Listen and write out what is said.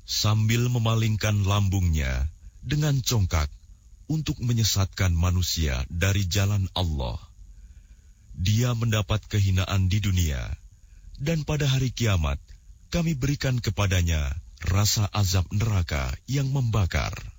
sambil memalingkan lambungnya dengan congkak untuk menyesatkan manusia dari jalan Allah. Dia mendapat kehinaan di dunia, dan pada hari kiamat kami berikan kepadanya rasa azab neraka yang membakar.